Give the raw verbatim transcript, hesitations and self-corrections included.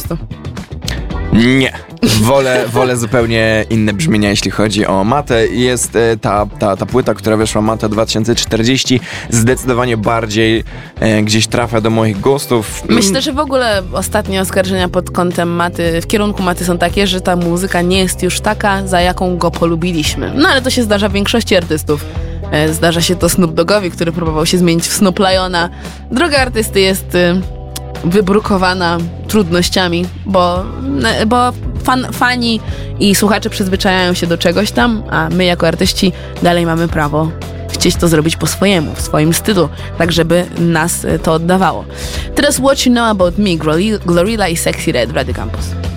prostu. Nie. Wolę, wolę zupełnie inne brzmienia, jeśli chodzi o Matę. Jest e, ta, ta, ta płyta, która wyszła, Mata dwa tysiące czterdzieści, zdecydowanie bardziej e, gdzieś trafia do moich gustów. Myślę, że w ogóle ostatnie oskarżenia pod kątem Maty, w kierunku Maty są takie, że ta muzyka nie jest już taka, za jaką go polubiliśmy. No ale to się zdarza większości artystów. E, zdarza się to Snoop Doggowi, który próbował się zmienić w Snoop Liona. Droga artysty jest y, wybrukowana trudnościami, bo, bo fan, fani i słuchacze przyzwyczajają się do czegoś tam, a my jako artyści dalej mamy prawo chcieć to zrobić po swojemu, w swoim stylu, tak żeby nas to oddawało. Teraz What You Know About Me, Glorilla i Sexy Red w Radio Campus.